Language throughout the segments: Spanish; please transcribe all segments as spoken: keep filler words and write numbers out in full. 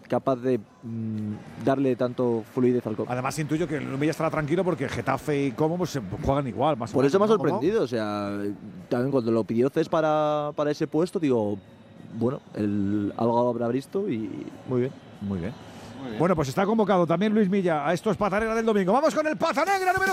capaz de mmm, darle tanto fluidez al campo. Además intuyo que el Milla estará tranquilo porque Getafe y Como pues, juegan igual. Más Por eso me ha sorprendido, o sea, también cuando lo pidió Cés para, para ese puesto, digo, bueno, el, algo habrá visto y muy bien. Muy bien. Muy bien. Bueno, pues está convocado también Luis Milla a estos Pata Negra del domingo. ¡Vamos con el Pata Negra número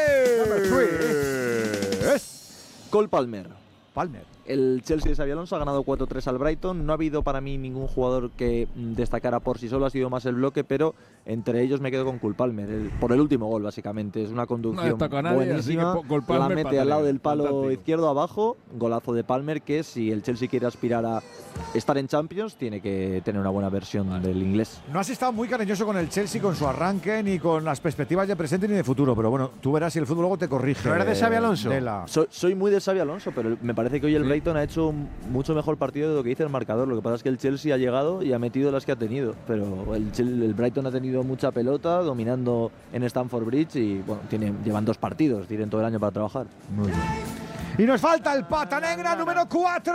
tres! Cole Palmer. Palmer. El Chelsea de Xabi Alonso ha ganado cuatro tres al Brighton. No ha habido para mí ningún jugador que destacara por sí solo, ha sido más el bloque, pero entre ellos me quedo con Cole Palmer, el, por el último gol básicamente. Es una conducción no nadie, buenísima, que la mete al lado del palo fantástico. Izquierdo abajo, golazo de Palmer, que si el Chelsea quiere aspirar a estar en Champions tiene que tener una buena versión vale. del inglés. No has estado muy cariñoso con el Chelsea, con su arranque, ni con las perspectivas de presente ni de futuro, pero bueno, tú verás si el fútbol luego te corrige. ¿No eres de Xabi Alonso? So, soy muy de Xabi Alonso, pero me parece que hoy el sí. Brighton ha hecho un mucho mejor partido de lo que dice el marcador. Lo que pasa es que el Chelsea ha llegado y ha metido las que ha tenido, pero el, el Brighton ha tenido mucha pelota dominando en Stamford Bridge y bueno, tiene, llevan dos partidos, tienen todo el año para trabajar. Muy bien. Y nos falta el Pata Negra número cuatro.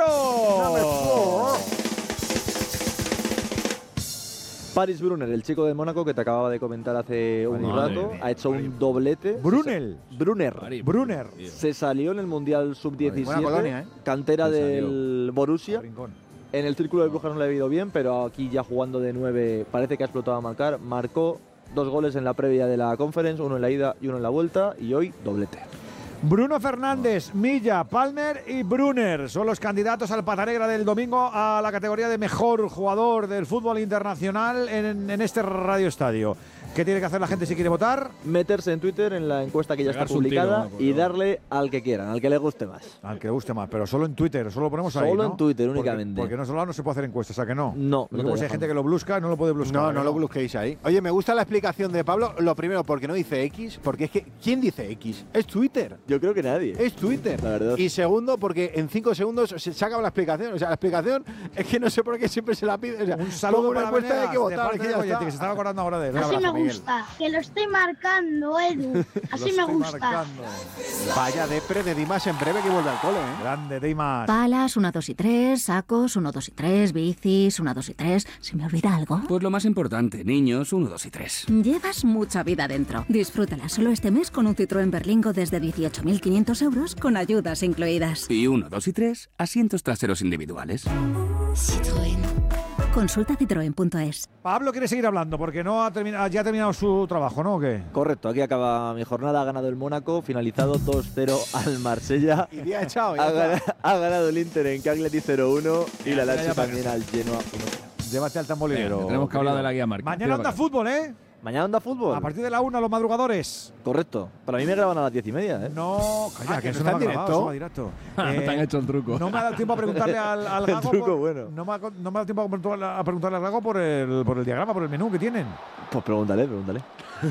Paris Brunner, el chico de Mónaco que te acababa de comentar hace un Madre rato, mía. ha hecho un doblete. Brunel. Brunner. Paris, Brunner. Se salió en el Mundial sub diecisiete, colonia, ¿eh? cantera del Borussia. En el círculo de Brujas no le ha ido bien, pero aquí ya jugando de nueve parece que ha explotado a marcar. Marcó dos goles en la previa de la Conference, uno en la ida y uno en la vuelta, y hoy doblete. Bruno Fernández, Milla, Palmer y Brunner son los candidatos al Pata Negra del domingo a la categoría de mejor jugador del fútbol internacional en, en este Radio Estadio. ¿Qué tiene que hacer la gente si quiere votar? Meterse en Twitter en la encuesta que ya está publicada tiro, y darle al que quieran, al que le guste más. Al que le guste más, pero solo en Twitter, solo lo ponemos ahí, Solo ¿no? en Twitter porque, únicamente. Porque no solo no se puede hacer encuestas, ¿a que no? No. Porque no pues hay gente que lo busca, no lo puede buscar. No, no, no lo busquéis ahí. Oye, me gusta la explicación de Pablo. Lo primero, porque no dice X, porque es que ¿quién dice X? Es Twitter. Yo creo que nadie. Es Twitter. La verdad. Y segundo, porque en cinco segundos se saca la explicación. O sea, la explicación es que no sé por qué siempre se la pide. O sea, un saludo para encuesta hay que votar. Que, ya que se estaba acordando ahora de él. Así abrazo, me gusta, Miguel. que lo estoy marcando, Edu. Así me gusta. Marcando. Vaya depre de Dimas en breve que vuelve al cole, ¿eh? Grande Dimas. Palas, uno, dos y tres, sacos, uno, dos y tres, bicis, uno, dos y tres. ¿Se me olvida algo? Pues lo más importante, niños, uno, dos y tres. Llevas mucha vida dentro. Disfrútala solo este mes con un Citroën Berlingo desde dieciocho mil quinientos euros con ayudas incluidas. Y uno, dos y tres, asientos traseros individuales. Citroën. Consulta citroen punto es. Pablo quiere seguir hablando porque no ha terminado, ya ha terminado su trabajo, ¿no? ¿O qué? Correcto, aquí acaba mi jornada, ha ganado el Mónaco, finalizado dos cero al Marsella. Y día echado, ya ha, ganado, ha ganado el Inter en Cagliari cero uno y la Lazio también al Genoa uno cero. Llévate al tambolinero. Tenemos que hablar de la guía marca. Mañana anda fútbol, ¿eh? Mañana anda fútbol. A partir de la una, los madrugadores. Correcto. Para mí me graban a las diez y media, ¿eh? No, calla, ah, que, que no eso está no en directo. directo. Eh, no te han hecho el truco. No me ha dado tiempo a preguntarle al, al Gago. El truco, por, bueno. No me, ha, no me ha dado tiempo a preguntarle, a preguntarle al Gago por el, por el diagrama, por el menú que tienen. Pues pregúntale, pregúntale.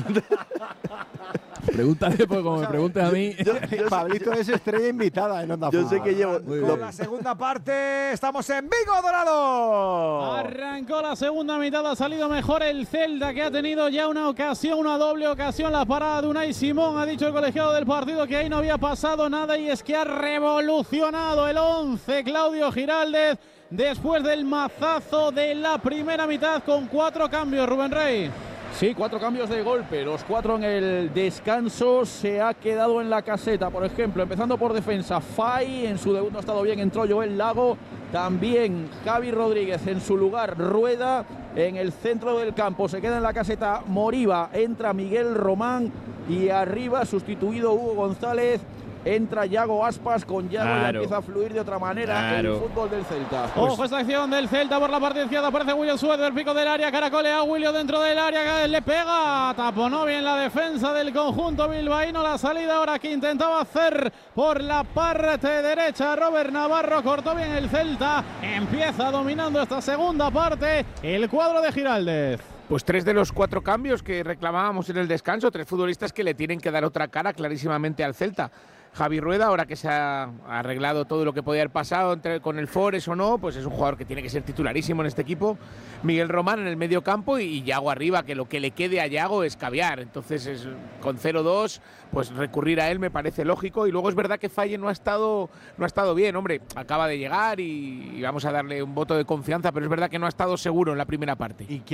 Pregúntale, porque como me preguntes a mí. Yo, yo, Pablito es estrella invitada en Onda Yo Fútbol. sé que llevo. Con la segunda parte, estamos en Vigo, Dorado. Arrancó la segunda mitad, ha salido mejor el Celta, que ha tenido ya una ocasión, una doble ocasión. La parada de Unai Simón, ha dicho el colegiado del partido que ahí no había pasado nada, y es que ha revolucionado el once Claudio Giraldez después del mazazo de la primera mitad con cuatro cambios, Rubén Rey. Sí, cuatro cambios de golpe, los cuatro en el descanso. Se ha quedado en la caseta, por ejemplo, empezando por defensa, Fay, en su debut no ha estado bien, entró Joel Lago, también Javi Rodríguez en su lugar, Rueda. En el centro del campo se queda en la caseta Moriba, entra Miguel Román, y arriba sustituido Hugo González. Entra Yago Aspas, con Yago claro. ya empieza a fluir de otra manera claro. el fútbol del Celta. Pues ojo esta acción del Celta por la parte izquierda, aparece William Suárez del pico del área, caracolea a William dentro del área, le pega, taponó bien la defensa del conjunto bilbaíno, la salida ahora que intentaba hacer por la parte derecha Robert Navarro, cortó bien el Celta, empieza dominando esta segunda parte el cuadro de Giraldez. Pues tres de los cuatro cambios que reclamábamos en el descanso, tres futbolistas que le tienen que dar otra cara clarísimamente al Celta. Javi Rueda, ahora que se ha arreglado todo lo que podía haber pasado entre, con el Forest o no, pues es un jugador que tiene que ser titularísimo en este equipo. Miguel Román en el medio campo y, y Yago arriba, que lo que le quede a Yago es caviar. Entonces, es, con cero dos, pues recurrir a él me parece lógico. Y luego es verdad que Faye no ha estado, no ha estado bien, hombre. Acaba de llegar y, y vamos a darle un voto de confianza, pero es verdad que no ha estado seguro en la primera parte. ¿Y